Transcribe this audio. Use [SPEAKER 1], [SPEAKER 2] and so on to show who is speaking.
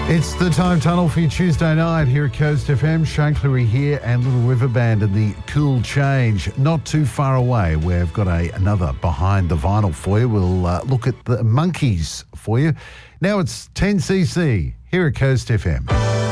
[SPEAKER 1] It's the Time Tunnel for your Tuesday night here at Coast FM. Shane Cleary here and Little River Band and the Cool Change. Not too far away, we've got another Behind the Vinyl for you. We'll look at the Monkeys for you. Now it's 10cc here at Coast FM.